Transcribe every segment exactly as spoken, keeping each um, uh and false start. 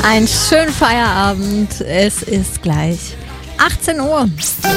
Einen schönen Feierabend. Es ist gleich achtzehn Uhr.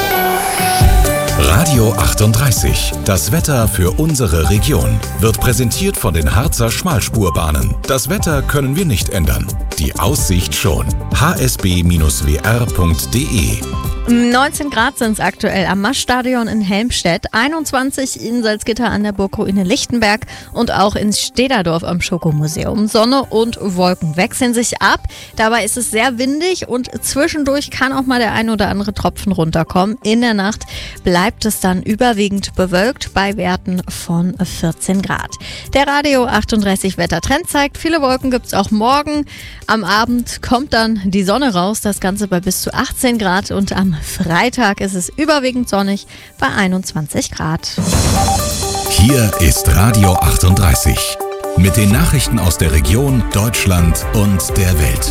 Radio achtunddreißig. Das Wetter für unsere Region wird präsentiert von den Harzer Schmalspurbahnen. Das Wetter können wir nicht ändern. Die Aussicht schon. h s b Bindestrich w r punkt d e neunzehn Grad sind es aktuell am Maschstadion in Helmstedt, einundzwanzig in Salzgitter an der Burgruine Lichtenberg und auch in Stederdorf am Schokomuseum. Sonne und Wolken wechseln sich ab. Dabei ist es sehr windig und zwischendurch kann auch mal der ein oder andere Tropfen runterkommen. In der Nacht bleibt es dann überwiegend bewölkt bei Werten von vierzehn Grad. Der Radio achtunddreißig Wettertrend zeigt, viele Wolken gibt es auch morgen. Am Abend kommt dann die Sonne raus, das Ganze bei bis zu achtzehn Grad und am Freitag ist es überwiegend sonnig bei einundzwanzig Grad. Hier ist Radio achtunddreißig mit den Nachrichten aus der Region, Deutschland und der Welt.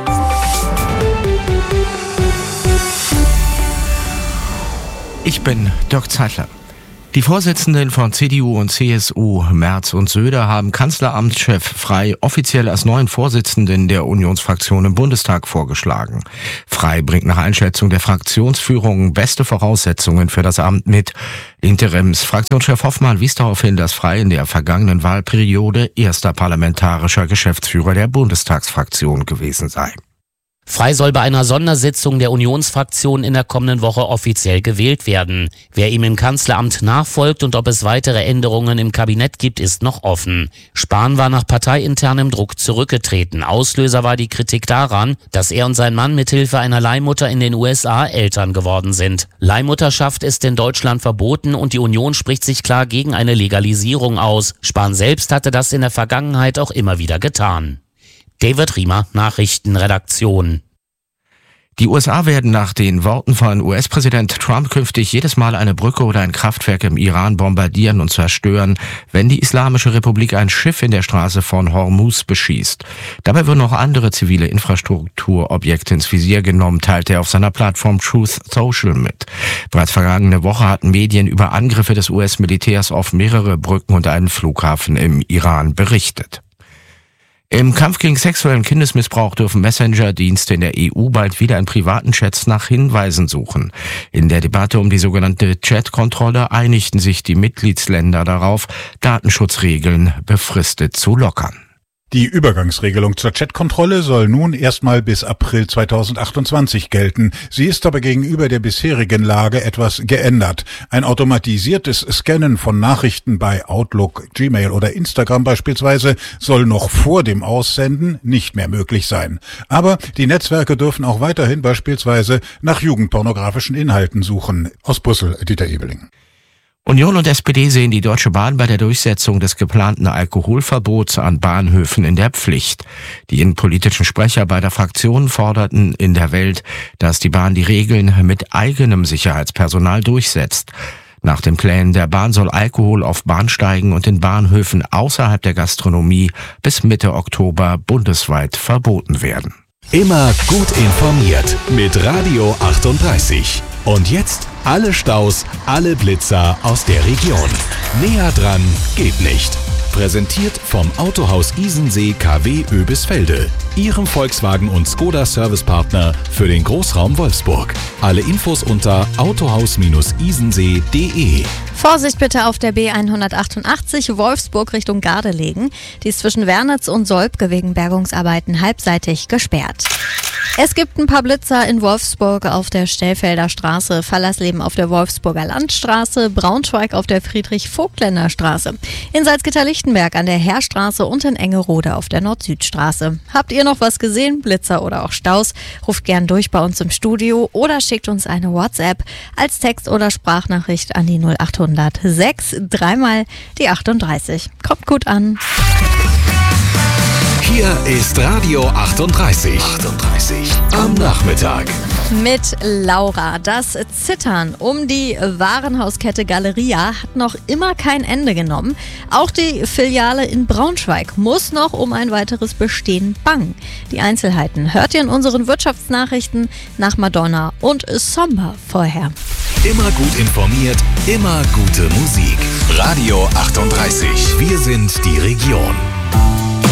Ich bin Dirk Zeitler. Die Vorsitzenden von C D U und C S U, Merz und Söder, haben Kanzleramtschef Frey offiziell als neuen Vorsitzenden der Unionsfraktion im Bundestag vorgeschlagen. Frey bringt nach Einschätzung der Fraktionsführung beste Voraussetzungen für das Amt mit. Interims-Fraktionschef Hoffmann wies darauf hin, dass Frey in der vergangenen Wahlperiode erster parlamentarischer Geschäftsführer der Bundestagsfraktion gewesen sei. Frey soll bei einer Sondersitzung der Unionsfraktion in der kommenden Woche offiziell gewählt werden. Wer ihm im Kanzleramt nachfolgt und ob es weitere Änderungen im Kabinett gibt, ist noch offen. Spahn war nach parteiinternem Druck zurückgetreten. Auslöser war die Kritik daran, dass er und sein Mann mithilfe einer Leihmutter in den U S A Eltern geworden sind. Leihmutterschaft ist in Deutschland verboten und die Union spricht sich klar gegen eine Legalisierung aus. Spahn selbst hatte das in der Vergangenheit auch immer wieder getan. David Riemer, Nachrichtenredaktion. Die U S A werden nach den Worten von U S-Präsident Trump künftig jedes Mal eine Brücke oder ein Kraftwerk im Iran bombardieren und zerstören, wenn die Islamische Republik ein Schiff in der Straße von Hormuz beschießt. Dabei würden auch andere zivile Infrastrukturobjekte ins Visier genommen, teilte er auf seiner Plattform Truth Social mit. Bereits vergangene Woche hatten Medien über Angriffe des U S-Militärs auf mehrere Brücken und einen Flughafen im Iran berichtet. Im Kampf gegen sexuellen Kindesmissbrauch dürfen Messenger-Dienste in der E U bald wieder in privaten Chats nach Hinweisen suchen. In der Debatte um die sogenannte Chat-Kontrolle einigten sich die Mitgliedsländer darauf, Datenschutzregeln befristet zu lockern. Die Übergangsregelung zur Chatkontrolle soll nun erstmal bis April zweitausendachtundzwanzig gelten. Sie ist aber gegenüber der bisherigen Lage etwas geändert. Ein automatisiertes Scannen von Nachrichten bei Outlook, Gmail oder Instagram beispielsweise soll noch vor dem Aussenden nicht mehr möglich sein. Aber die Netzwerke dürfen auch weiterhin beispielsweise nach jugendpornografischen Inhalten suchen. Aus Brüssel, Dieter Ebeling. Union und S P D sehen die Deutsche Bahn bei der Durchsetzung des geplanten Alkoholverbots an Bahnhöfen in der Pflicht. Die innenpolitischen Sprecher beider Fraktionen forderten in der Welt, dass die Bahn die Regeln mit eigenem Sicherheitspersonal durchsetzt. Nach den Plänen der Bahn soll Alkohol auf Bahnsteigen und in Bahnhöfen außerhalb der Gastronomie bis Mitte Oktober bundesweit verboten werden. Immer gut informiert mit Radio achtunddreißig. Und jetzt alle Staus, alle Blitzer aus der Region. Näher dran geht nicht. Präsentiert vom Autohaus Isensee K W Oebisfelde, Ihrem Volkswagen- und Skoda-Servicepartner für den Großraum Wolfsburg. Alle Infos unter autohaus isensee punkt de. Vorsicht bitte auf der B hundertachtundachtzig Wolfsburg Richtung Gardelegen. Die ist zwischen Wernitz und Solbke wegen Bergungsarbeiten halbseitig gesperrt. Es gibt ein paar Blitzer in Wolfsburg auf der Stellfelder Straße, Fallersleben auf der Wolfsburger Landstraße, Braunschweig auf der Friedrich-Vogtländer Straße, in Salzgitter-Lichtenberg an der Heerstraße und in Engerode auf der Nord-Süd-Straße. Habt ihr noch was gesehen, Blitzer oder auch Staus? Ruft gern durch bei uns im Studio oder schickt uns eine WhatsApp als Text- oder Sprachnachricht an die null achthundert sechs, dreimal die achtunddreißig. Kommt gut an. Hier ist Radio achtunddreißig. achtunddreißig am Nachmittag. Mit Laura. Das Zittern um die Warenhauskette Galeria hat noch immer kein Ende genommen. Auch die Filiale in Braunschweig muss noch um ein weiteres Bestehen bangen. Die Einzelheiten hört ihr in unseren Wirtschaftsnachrichten nach Madonna und Somber vorher. Immer gut informiert, immer gute Musik. Radio achtunddreißig. Wir sind die Region.